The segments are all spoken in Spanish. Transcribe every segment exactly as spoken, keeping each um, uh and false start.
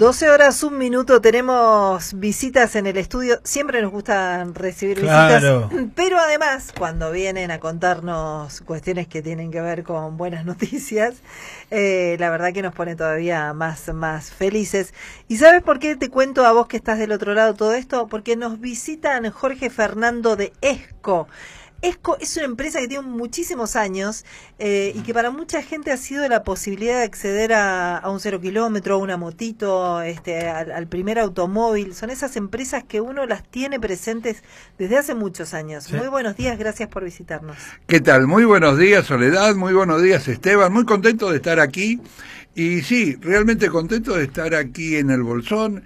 doce horas, un minuto, tenemos visitas en el estudio, siempre nos gusta recibir Claro. visitas, pero además cuando vienen a contarnos cuestiones que tienen que ver con buenas noticias, eh, la verdad que nos pone todavía más, más felices. ¿Y sabes por qué te cuento a vos que estás del otro lado todo esto? Porque nos visitan Jorge Fernando de ESCO. ESCO es una empresa que tiene muchísimos años eh, y que para mucha gente ha sido la posibilidad de acceder a, a un cero kilómetro, a una motito, este, al, al primer automóvil. Son esas empresas que uno las tiene presentes desde hace muchos años. Sí. Muy buenos días, gracias por visitarnos. ¿Qué tal? Muy buenos días, Soledad, muy buenos días, Esteban. Muy contento de estar aquí. Y sí, realmente contento de estar aquí en el Bolsón.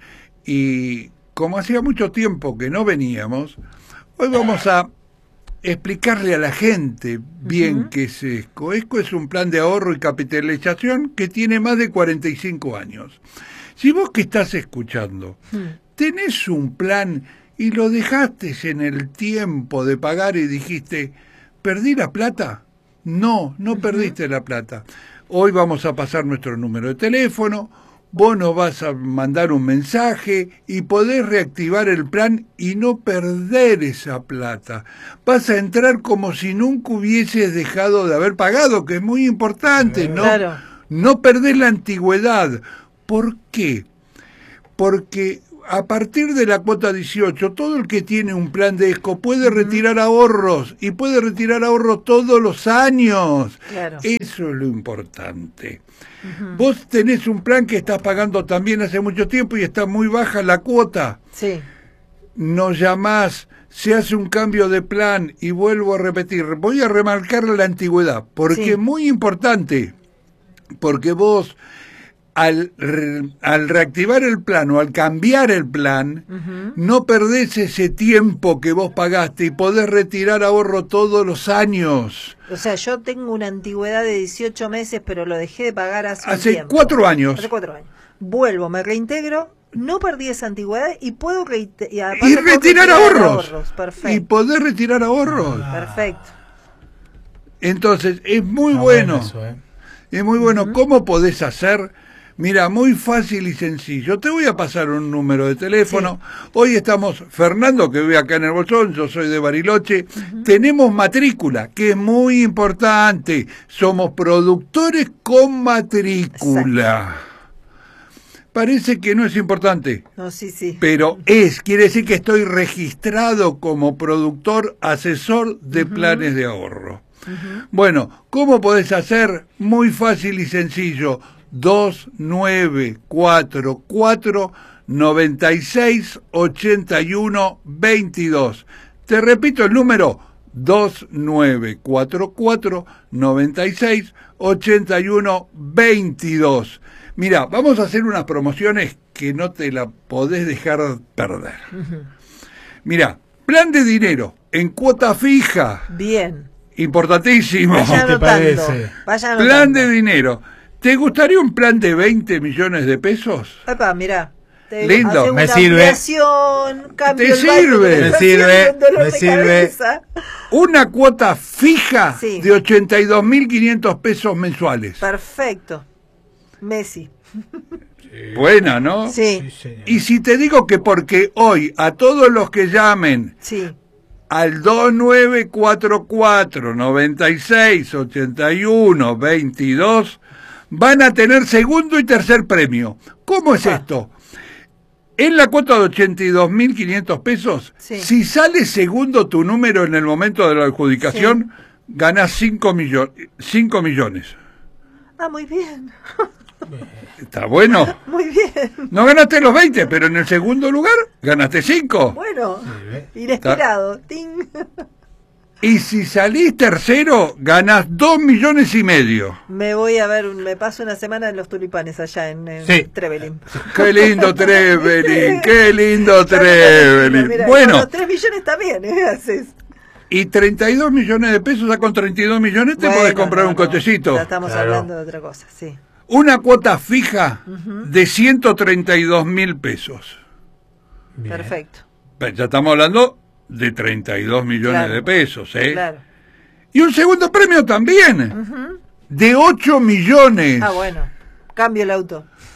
Y como hacía mucho tiempo que no veníamos, hoy vamos a explicarle a la gente bien uh-huh. qué es ESCO. ESCO es un plan de ahorro y capitalización que tiene más de cuarenta y cinco años. Si vos que estás escuchando, uh-huh. tenés un plan y lo dejaste en el tiempo de pagar y dijiste, ¿perdí la plata? No, no uh-huh. perdiste la plata. Hoy vamos a pasar nuestro número de teléfono, vos nos vas a mandar un mensaje y podés reactivar el plan y no perder esa plata. Vas a entrar como si nunca hubieses dejado de haber pagado, que es muy importante, ¿no? Claro. No perdés la antigüedad. ¿Por qué? Porque a partir de la cuota dieciocho, todo el que tiene un plan de ESCO puede retirar ahorros, y puede retirar ahorros todos los años. Claro. Eso es lo importante. Uh-huh. Vos tenés un plan que estás pagando también hace mucho tiempo y está muy baja la cuota. Sí. Nos llamás, se hace un cambio de plan y vuelvo a repetir, voy a remarcar la antigüedad, porque sí. es muy importante, porque vos al, al reactivar el plan o al cambiar el plan, uh-huh. no perdés ese tiempo que vos pagaste y podés retirar ahorro todos los años. O sea, yo tengo una antigüedad de dieciocho meses, pero lo dejé de pagar hace Hace un tiempo. cuatro años. Hace cuatro años. Vuelvo, me reintegro, no perdí esa antigüedad y puedo reite- y, y retirar, retirar ahorros. ahorros. Perfecto. Y poder retirar ahorros. Ah. Perfecto. Entonces, es muy Está bueno. bueno eso, ¿eh? Es muy bueno. Uh-huh. ¿Cómo podés hacer? Mira, muy fácil y sencillo. Te voy a pasar un número de teléfono. Sí. Hoy estamos, Fernando, que vive acá en el Bolsón, yo soy de Bariloche. Uh-huh. Tenemos matrícula, que es muy importante. Somos productores con matrícula. Exacto. Parece que no es importante. No, sí, sí. Pero es, quiere decir que estoy registrado como productor asesor de uh-huh. planes de ahorro. Uh-huh. Bueno, ¿cómo podés hacer? Muy fácil y sencillo. dos nueve cuatro cuatro noventa y seis ochenta y uno veintidós. Te repito el número, dos nueve cuatro cuatro noventa y seis ochenta y uno veintidós. Mira, vamos a hacer unas promociones que no te la podés dejar perder. Uh-huh. Mira, plan de dinero en cuota fija. Bien. Importantísimo. Vaya ¿Qué te parece? Vaya plan de dinero. ¿Te gustaría un plan de veinte millones de pesos? Papá, mirá. Te Lindo. Me sirve. Te sirve. Me sirve. Me sirve. Una cuota fija sí. de ochenta y dos mil quinientos pesos mensuales. Perfecto. Messi. Sí. Buena, ¿no? Sí. Sí, y si te digo que porque hoy a todos los que llamen sí. al dos nueve cuatro cuatro noventa y seis ochenta y uno veintidós van a tener segundo y tercer premio. ¿Cómo es ah. esto? En la cuota de ochenta y dos mil quinientos pesos, sí. si sale segundo tu número en el momento de la adjudicación, sí. ganás cinco millones. Ah, muy bien. Está bueno. Muy bien. No ganaste los veinte, pero en el segundo lugar ganaste cinco. Bueno, inesperado. Ting. Y si salís tercero, ganás dos millones y medio. Me voy a ver, me paso una semana en los tulipanes allá en, en sí. Trevelin. Qué lindo Trevelin, qué lindo Trevelin. Mira, bueno. Los tres millones está bien, ¿eh? Haces. Y treinta y dos millones de pesos, ya con treinta y dos millones te bueno, podés comprar no, un cochecito. Ya estamos claro. hablando de otra cosa, sí. Una cuota fija uh-huh. de ciento treinta y dos mil pesos. Bien. Perfecto. Ya estamos hablando de treinta y dos millones claro. de pesos, ¿eh? Claro. Y un segundo premio también, uh-huh. de ocho millones. Ah, bueno, cambio el auto.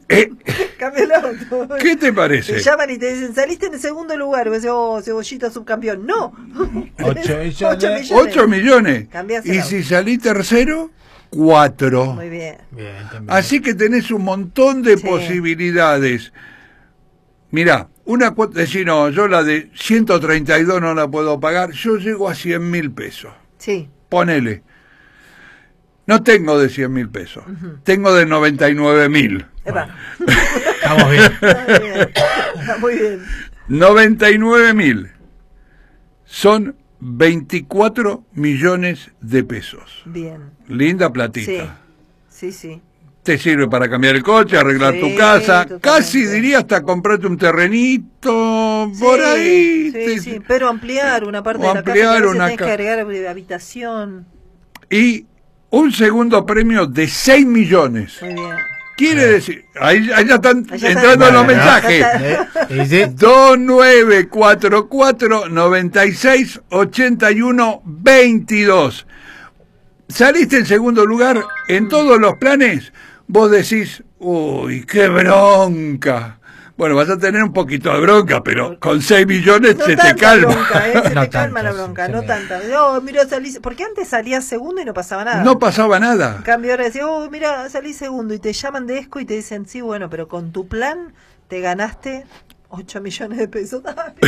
Eh, Cambia el auto. ¿Qué te parece? Te llaman y te dicen, saliste en el segundo lugar. Y vos decís, oh, Cebollita subcampeón. No. Ocho millones. Ocho millones. ocho millones. Cambiás el Y auto. si salí tercero, cuatro. Muy bien. Bien, también. Así que tenés un montón de Sí. posibilidades. Mirá, una cuota, decir, no, yo la de ciento treinta y dos no la puedo pagar, yo llego a cien mil pesos. Sí. Ponele. No tengo de cien mil pesos, uh-huh. tengo de noventa y nueve mil. Epa. Estamos bien. Muy bien. Está muy bien. noventa y nueve mil son veinticuatro millones de pesos. Bien. Linda platita. Sí, sí, sí. Te sirve para cambiar el coche, arreglar Sí, tu casa, totalmente. casi diría hasta comprarte un terrenito por Sí, ahí. Sí, Te- sí, pero ampliar una parte O de la casa, ampliar que a veces una tenés que ca- agregar habitación. Y un segundo premio de seis millones. Muy bien. Quiere decir, ahí, ahí ya están Ahí ya entrando está. los Bueno, mensajes. ¿Eh? ¿Y sí? dos nueve cuatro cuatro nueve seis ocho uno dos dos. Saliste en segundo lugar en todos los planes. Vos decís, uy, qué bronca. Bueno, vas a tener un poquito de bronca, pero con seis millones No se tanta te calma. bronca, ¿eh? Se No te calma tanto, la bronca, sí, no sí. tanta. No, mira, salís, porque antes salías segundo y no pasaba nada. No pasaba nada. En cambio ahora decís, oh, mira, salí segundo y te llaman de ESCO y te dicen, sí, bueno, pero con tu plan te ganaste ocho millones de pesos.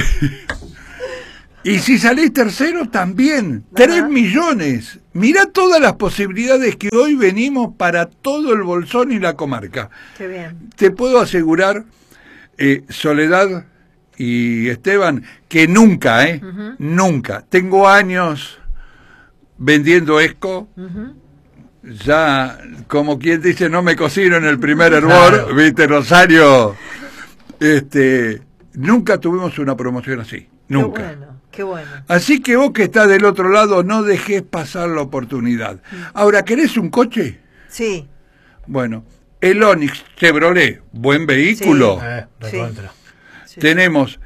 Y si salís tercero, también. Ajá. Tres millones. Mirá todas las posibilidades que hoy venimos para todo el Bolsón y la comarca. Qué bien. Te puedo asegurar, eh, Soledad y Esteban, que nunca, ¿eh? Ujú. Nunca. Tengo años vendiendo Esco. Ujú. Ya, como quien dice, no me cocino en el primer hervor, Claro. viste, Rosario. Este, nunca tuvimos una promoción así. Nunca. Qué bueno, qué bueno. Así que vos que estás del otro lado, no dejes pasar la oportunidad. Ahora, ¿querés un coche? Sí, Bueno, el Onix Chevrolet, buen vehículo. Sí. Eh, recontra. sí. Tenemos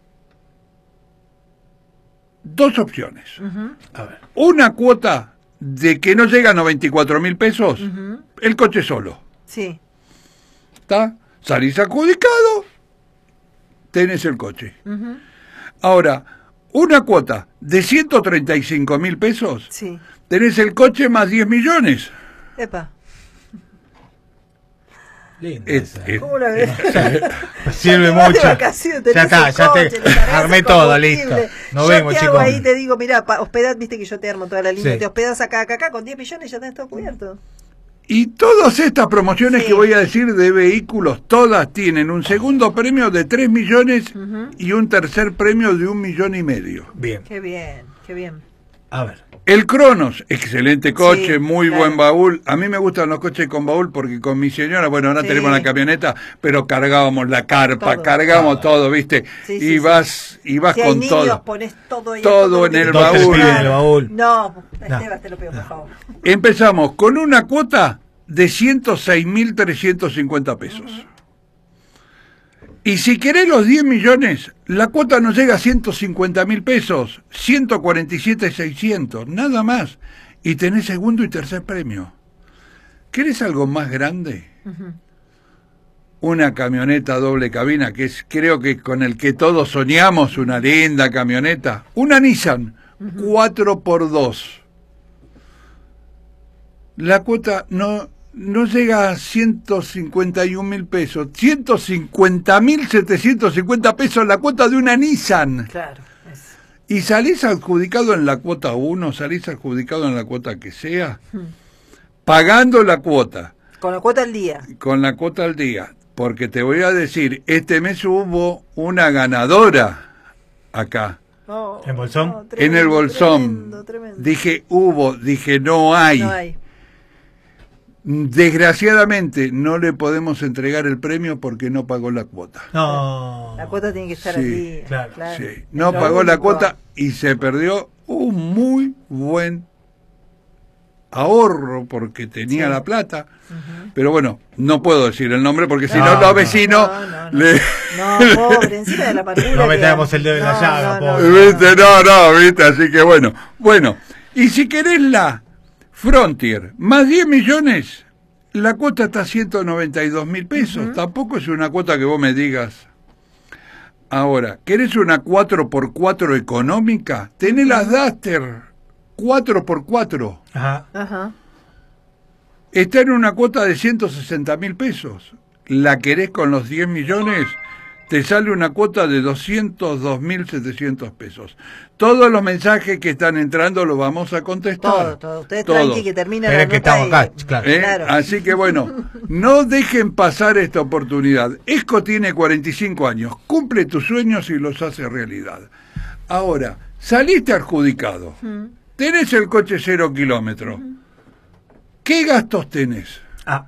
dos opciones. Ujú, A ver. Una cuota de que no llega a noventa y cuatro mil pesos, ujú. el coche solo. Sí, ¿Está? Salís adjudicado, tenés el coche. ujú, Ahora, una cuota de ciento treinta y cinco mil pesos, sí. tenés el coche más diez millones. Epa, Lindo. Es- esa. es- ¿cómo la ves? Sirve Te vas de mucho. vacaciones, tenés Ya está, el ya coche, te le cargas armé el todo, combustible. listo. Nos Yo vemos, te hago chicos. ahí, te digo, mirá, pa, hospedad, viste que yo te armo toda la línea, Sí. te hospedas acá, acá, acá, con diez millones y ya tenés todo cubierto. Y todas estas promociones Sí. que voy a decir de vehículos, todas tienen un segundo premio de tres millones Ujú. y un tercer premio de un millón y medio. Bien. Qué bien, qué bien. A ver. El Cronos, excelente coche, Sí, muy claro. buen baúl. A mí me gustan los coches con baúl porque con mi señora, bueno, ahora Sí. tenemos la camioneta, pero cargábamos la carpa, Todo. cargamos todo, ¿viste? Sí, y sí, vas y vas Si hay con niños, todo. pones todo ahí. Todo en el Dos, tres baúl. pibes en el baúl. No, Esteban, te lo pido, por favor. Empezamos con una cuota de ciento seis mil trescientos cincuenta pesos. Y si querés los diez millones, la cuota nos llega a ciento cincuenta mil pesos, ciento cuarenta y siete mil seiscientos, nada más. Y tenés segundo y tercer premio. ¿Querés algo más grande? Ujú. Una camioneta doble cabina, que es creo que con el que todos soñamos, una linda camioneta. Una Nissan, cuatro por dos. La cuota no, no llega a ciento cincuenta y un mil pesos. ciento cincuenta mil setecientos cincuenta pesos la cuota de una Nissan. Claro, es. Y salís adjudicado en la cuota uno, salís adjudicado en la cuota que sea, pagando la cuota, Con la cuota al día. con la cuota al día. Porque te voy a decir, este mes hubo una ganadora acá, Oh, ¿En Bolsón? oh, en tremendo, el Bolsón. tremendo, tremendo. Dije hubo, dije no hay. No hay. Desgraciadamente no le podemos entregar el premio porque no pagó la cuota. No. La cuota tiene que estar Sí, al día. claro, Sí, Es no lo pagó la único. cuota y se perdió un muy buen ahorro porque tenía Sí. la plata. Ujú. Pero bueno, no puedo decir el nombre porque si No, no, no, los vecinos no, no, no. le... No, pobre, encima de la amargura. No que- metamos el dedo en la No, llaga, no, no, pobre. no. ¿Viste? No, no, ¿viste? Así que bueno. Bueno, y si querés la Frontier, más diez millones, la cuota está a ciento noventa y dos mil pesos. Uh-huh. Tampoco es una cuota que vos me digas. Ahora, ¿querés una cuatro por cuatro económica? Tenés las Duster cuatro por cuatro. Ajá. Ajá. Está en una cuota de ciento sesenta mil pesos. ¿La querés con los diez millones? Te sale una cuota de doscientos dos mil setecientos pesos. Todos los mensajes que están entrando los vamos a contestar. Todo, todo. Ustedes Todo. tranqui que termina Pero la es que nota estamos y- acá, claro. ¿Eh? Claro. Así que bueno, no dejen pasar esta oportunidad. ESCO tiene cuarenta y cinco años, cumple tus sueños y los hace realidad. Ahora, saliste adjudicado, tenés el coche cero kilómetros. ¿Qué gastos tenés? Ah,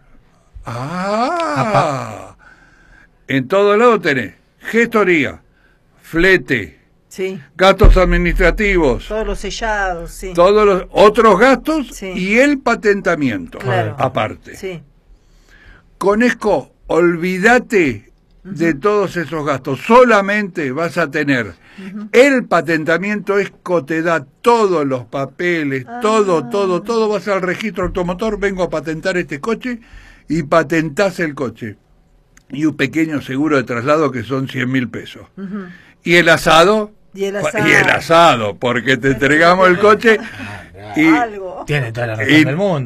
Ah, en todo lado tenés gestoría, flete, Sí. gastos administrativos, Todos los sellados, sí. todos los otros gastos Sí. y el patentamiento, Claro. aparte. Sí. Con ESCO, olvídate de todos esos gastos. Solamente vas a tener el patentamiento. ESCO te da todos los papeles, Ah. todo, todo, todo. Vas al registro automotor, vengo a patentar este coche y patentás el coche. Y un pequeño seguro de traslado que son cien mil pesos. Ujú. Y el asado, Y el asado. y el asado, porque te entregamos el coche y, Algo. tiene toda la razón Y- del mundo.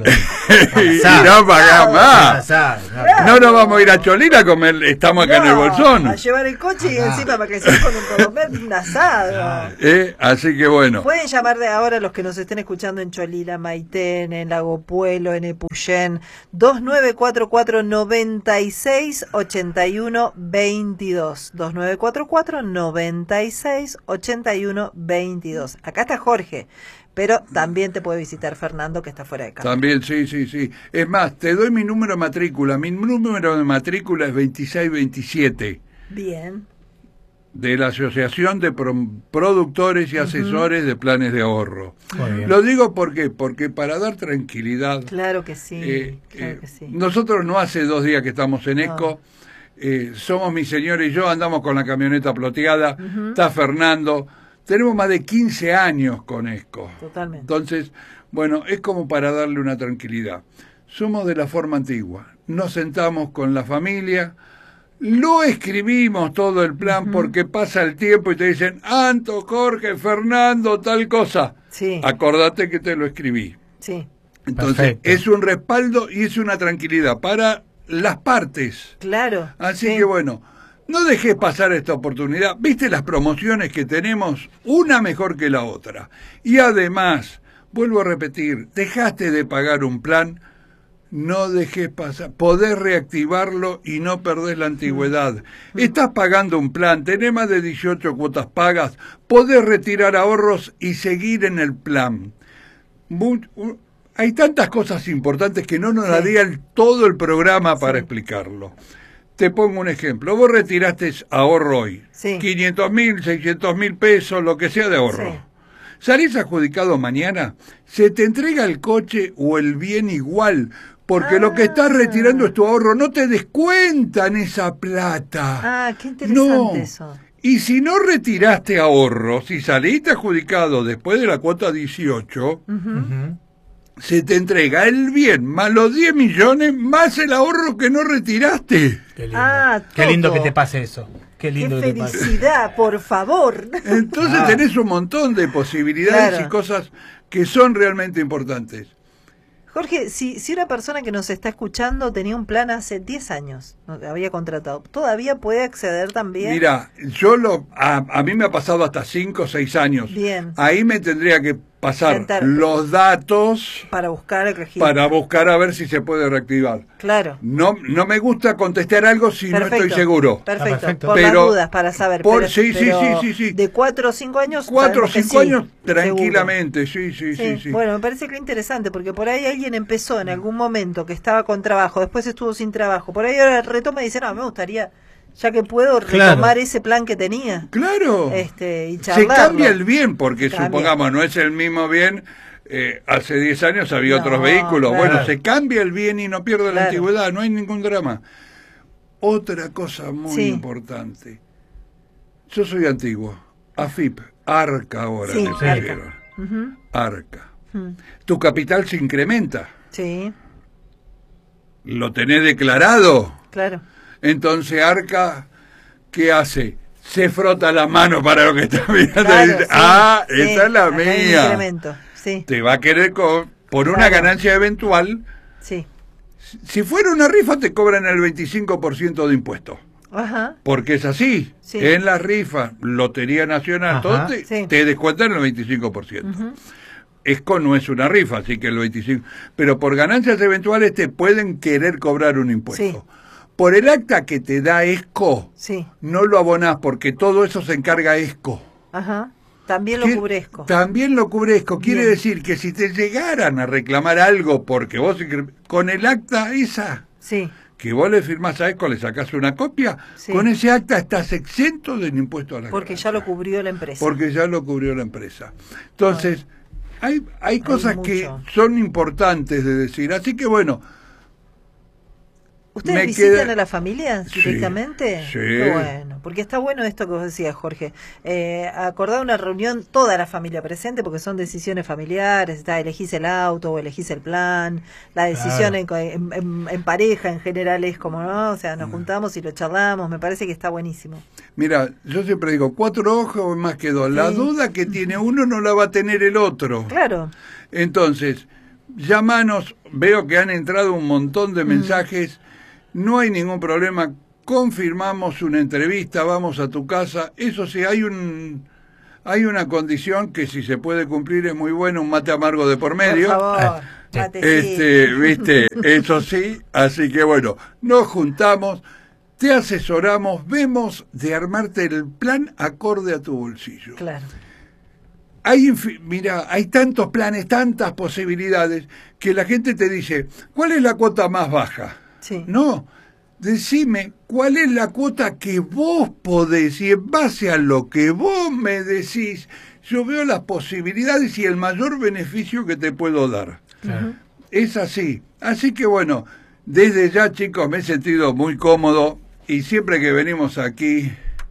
y Asado. no pagás más. Asado, no. No nos vamos a ir a Cholila a comer, estamos acá en el No, bolsón. A llevar el coche y Ah. encima para que se con un comer un asado. ¿Eh? Así que bueno, Pueden llamar de ahora los que nos estén escuchando en Cholila, Maitén, en Lago Puelo, en Epuyén, dos nueve cuatro cuatro, noventa y seis, ochenta y uno, veintidós. dos nueve cuatro cuatro, noventa y seis, ochenta y uno, veintidós. Acá está Jorge, pero también te puede visitar Fernando, que está fuera de casa. también sí, sí, sí. Es más, te doy mi número de matrícula. Mi número de matrícula es veintiséis veintisiete Bien. de la Asociación de Pro- Productores y Asesores de Planes de Ahorro. Muy bien. Lo digo ¿por qué? Porque para dar tranquilidad. Claro que sí. Eh, claro eh, que sí. Nosotros no hace dos días que estamos en No. ESCO, eh, somos mi señor y yo, andamos con la camioneta ploteada, está Fernando, tenemos más de quince años con ESCO. Totalmente. Entonces, bueno, es como para darle una tranquilidad. Somos de la forma antigua, nos sentamos con la familia, lo escribimos todo el plan porque pasa el tiempo y te dicen, Anto, Jorge, Fernando, tal cosa. Sí. Acordate que te lo escribí. Sí. Entonces, Perfecto. es un respaldo y es una tranquilidad para las partes. Claro. Así sí. que bueno, no dejes pasar esta oportunidad. ¿Viste las promociones que tenemos? Una mejor que la otra. Y además, vuelvo a repetir, dejaste de pagar un plan, no dejes pasar, podés reactivarlo y no perdés la antigüedad. Estás pagando un plan, tenés más de dieciocho cuotas pagas, podés retirar ahorros y seguir en el plan. Mu- u- Hay tantas cosas importantes que no nos Sí. daría el- todo el programa para Sí. explicarlo. Te pongo un ejemplo. Vos retiraste ahorro hoy. Sí. quinientos mil, seiscientos mil pesos, lo que sea de ahorro. Sí. Salís adjudicado mañana, se te entrega el coche o el bien igual, porque Ah. lo que estás retirando es tu ahorro. No te descuentan esa plata. Ah, qué interesante No. eso. Y si no retiraste ahorro, si saliste adjudicado después de la cuota dieciocho, Ujú. se te entrega el bien más los diez millones más el ahorro que no retiraste. Qué lindo. Ah, Qué lindo todo. que te pase eso. Qué Qué lindo que te pase. felicidad, por favor. Entonces Ah. tenés un montón de posibilidades Claro. y cosas que son realmente importantes. Jorge, si, si una persona que nos está escuchando tenía un plan hace diez años, no, había contratado, ¿todavía puede acceder también? Mira, yo lo, a, a mí me ha pasado hasta cinco o seis años. Bien. Ahí me tendría que pasar Sentar. los datos Para buscar el registro. para buscar a ver si se puede reactivar. Claro. No, no me gusta contestar algo si no Perfecto. estoy seguro. Perfecto. Ah, perfecto. Por Pero- las dudas, para saber. por- pero- sí, sí, pero sí, sí, sí. De cuatro o cinco años. Cuatro o sabemos que cinco sí, años seguro. tranquilamente, sí, sí, sí, Sí, sí. bueno, me parece que interesante porque por ahí alguien empezó en algún momento que estaba con trabajo, después estuvo sin trabajo, por ahí ahora retoma y dice, no, me gustaría, ya que puedo, Claro. retomar ese plan que tenía. Claro. Este, y Se charlarlo. cambia el bien, porque Cambia. supongamos, no es el mismo bien. Eh, hace diez años había No, otros vehículos. claro. Bueno, se cambia el bien y no pierde la Claro. antigüedad, no hay ningún drama. Otra cosa muy Sí. importante. Yo soy antiguo. AFIP, ARCA ahora Sí, le Arca. pusieron. Ujú, ARCA. ujú. Tu capital se incrementa. Sí, lo tenés declarado. Claro. Entonces Arca, ¿qué hace? Se frota la mano para lo que está mirando Claro, y dice, sí, ah, sí, esa es la acá hay un mía. incremento, sí. Te va a querer co- por Claro. una ganancia eventual. Sí. Si fuera una rifa te cobran el veinticinco por ciento de impuestos. Ajá. Porque es así. Sí. En las rifas, Lotería Nacional, Ajá. todo te, Sí. te descuentan el veinticinco por ciento. Ujú. ESCO no es una rifa, así que el veinticinco por ciento. Pero por ganancias eventuales te pueden querer cobrar un impuesto. Sí. Por el acta que te da ESCO, Sí. no lo abonás porque todo eso se encarga ESCO. Ajá. También lo ¿Qué? cubrezco. También lo cubre ESCO. Quiere Bien. decir que si te llegaran a reclamar algo porque vos, con el acta esa, Sí. que vos le firmás a ESCO, le sacás una copia, Sí. con ese acta estás exento del impuesto a la Porque ya lo cubrió la empresa. Porque ya lo cubrió la empresa. Entonces, hay, hay cosas que mucho. son importantes de decir. Así que bueno, ¿Ustedes me visitan queda- a las familias Sí, directamente? sí. Qué bueno, porque está bueno esto que vos decías, Jorge. Eh, acordar una reunión, toda la familia presente, porque son decisiones familiares, está, elegís el auto o elegís el plan, la decisión en, en- en- en pareja en general es como, ¿no? O sea, nos juntamos y lo charlamos, me parece que está buenísimo. mira, yo siempre digo, cuatro ojos más que dos. La Sí. duda que tiene uno no la va a tener el otro. Claro, Entonces, llamanos, veo que han entrado un montón Mm. de mensajes, no hay ningún problema, confirmamos una entrevista, vamos a tu casa, eso sí, hay un hay una condición que si se puede cumplir es muy bueno, un mate amargo de por medio. por favor, Ah, matecito. Este, viste, eso sí, así que bueno, nos juntamos, te asesoramos, vemos de armarte el plan acorde a tu bolsillo. Claro, Hay, infi- mira, hay tantos planes, tantas posibilidades, que la gente te dice, ¿cuál es la cuota más baja? sí. No, decime cuál es la cuota que vos podés y en base a lo que vos me decís, yo veo las posibilidades y el mayor beneficio que te puedo dar. Claro. Es así. Así que bueno, desde ya chicos me he sentido muy cómodo y siempre que venimos aquí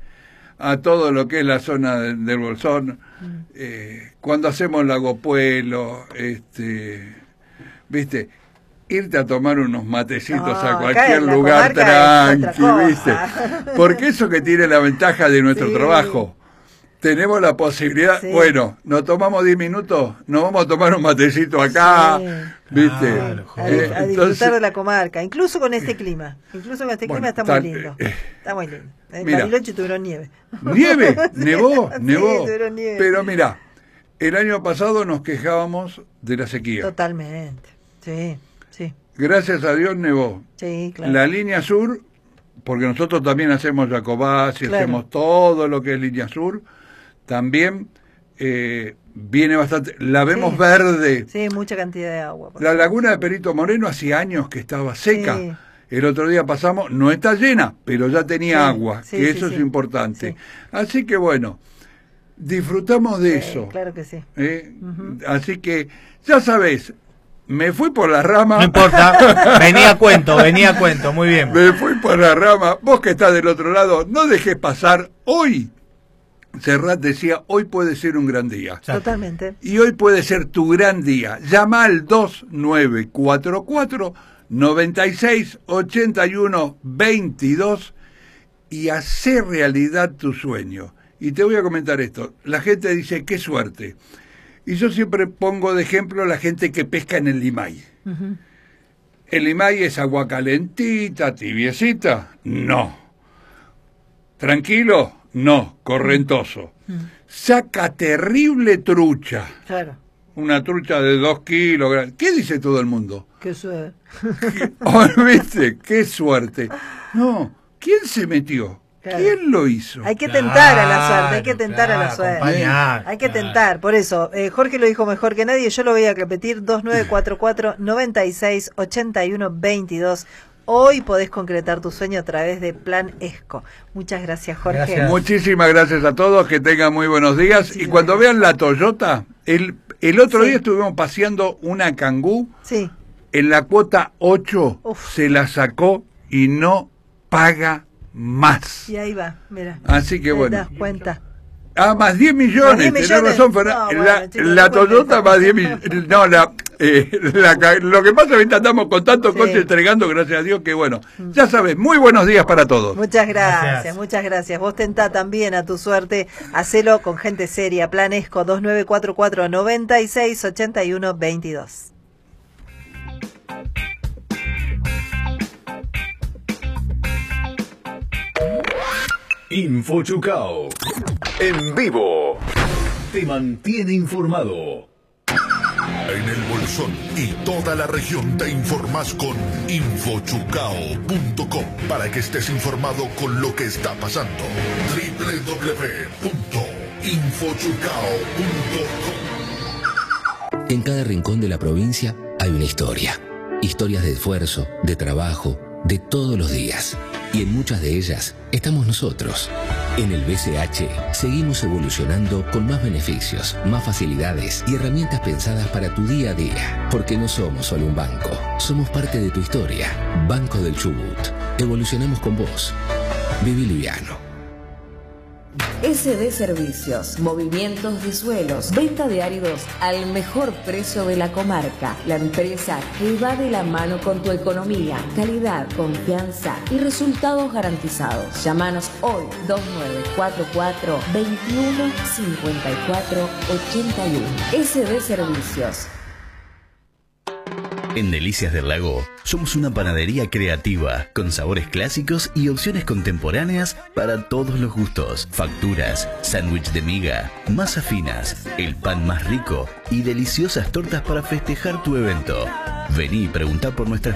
a todo lo que es la zona de- del Bolsón, eh, cuando hacemos Lago Puelo, este, viste, irte a tomar unos matecitos No, a acá cualquier en la lugar comarca es otra tranqui, viste, cosa. porque eso que tiene la ventaja de nuestro Sí. trabajo. Tenemos la posibilidad, Sí. bueno, nos tomamos diez minutos, nos vamos a tomar un matecito acá, Sí. ¿viste? Claro, A, joder. di- Eh, a disfrutar entonces- de la comarca, incluso con este clima. Incluso con este Bueno, clima está tal- muy lindo. eh, Está muy lindo. En mira. Bariloche tuvieron nieve. Nieve, nevó, Sí, nevó. tuvieron nieve. Pero mira, el año pasado nos quejábamos de la sequía. Totalmente. Sí, sí, Gracias a Dios nevó. sí, claro. La línea sur, porque nosotros también hacemos Jacobás y Claro. hacemos todo lo que es línea sur, también eh, viene bastante. La vemos Sí. verde. Sí, mucha cantidad de agua. por La favor. laguna de Perito Moreno hacía años que estaba seca. Sí. El otro día pasamos, no está llena, pero ya tenía Sí, agua, sí, que sí, eso sí. es importante. Sí. Así que bueno, disfrutamos de Sí, eso. claro que sí. ¿eh? Ujú. Así que, ya sabés, me fui por la rama. No importa, venía a cuento, venía a cuento, muy bien. Me fui por la rama. Vos que estás del otro lado, no dejes pasar hoy. Serrat decía, hoy puede ser un gran día. Exacto. Totalmente. Y hoy puede ser tu gran día. Llama al dos nueve cuatro cuatro, nueve seis, ocho uno, dos dos y hacer realidad tu sueño. Y te voy a comentar esto. La gente dice, qué suerte. Y yo siempre pongo de ejemplo a la gente que pesca en el Limay. Ujú. ¿El Limay es agua calentita, tibiecita? No. ¿Tranquilo? No, correntoso. Saca terrible trucha. Claro. Una trucha de dos kilos. ¿Qué dice todo el mundo? Qué suerte. Oh, ¿viste? ¡Qué suerte! No, ¿quién se metió? Claro. ¿Quién lo hizo? Hay que tentar a la suerte, hay que Claro, tentar a la claro, suerte. acompañar, Hay que claro. tentar, por eso, eh, Jorge lo dijo mejor que nadie, yo lo voy a repetir, dos nueve cuatro cuatro, nueve seis, ocho uno, dos dos. Hoy podés concretar tu sueño a través de Plan ESCO. Muchas gracias, Jorge. Gracias. Muchísimas gracias a todos, que tengan muy buenos días. Sí, y cuando gracias. vean la Toyota, el, el otro Sí. día estuvimos paseando una Kangoo, Sí, en la cuota ocho Uf. se la sacó y no paga más. y ahí va, mira. Así que ¿Te bueno. das cuenta? Ah, más diez millones, Más diez tenés millones. razón, Fernando. No, bueno, la chicos, la no cuenten Toyota eso. más diez millones. No, la, Eh, la, lo que pasa es que andamos con tantos Sí. coches entregando, gracias a Dios, que bueno, ya sabes, muy buenos días para todos. Muchas gracias, Gracias. muchas gracias. Vos tentá también a tu suerte, hacelo con gente seria. Planesco dos nueve cuatro cuatro, nueve seis, ocho uno, dos dos. Infochucao. En vivo. Te mantiene informado. En el Bolsón y toda la región te informás con infochucao punto com para que estés informado con lo que está pasando. doble u doble u doble u punto infochucao punto com. En cada rincón de la provincia hay una historia. Historias de esfuerzo, de trabajo, de todos los días. Y en muchas de ellas estamos nosotros. En el B C H seguimos evolucionando con más beneficios, más facilidades y herramientas pensadas para tu día a día. Porque no somos solo un banco, somos parte de tu historia. Banco del Chubut. Evolucionamos con vos. Viví liviano. S D Servicios, movimientos de suelos, venta de áridos al mejor precio de la comarca. La empresa que va de la mano con tu economía, calidad, confianza y resultados garantizados. Llámanos hoy dos nueve cuatro cuatro, veintiuno cincuenta y cuatro ochenta y uno. S D Servicios. En Delicias del Lago somos una panadería creativa con sabores clásicos y opciones contemporáneas para todos los gustos. Facturas, sándwich de miga, masas finas, el pan más rico y deliciosas tortas para festejar tu evento. Vení y preguntá por nuestras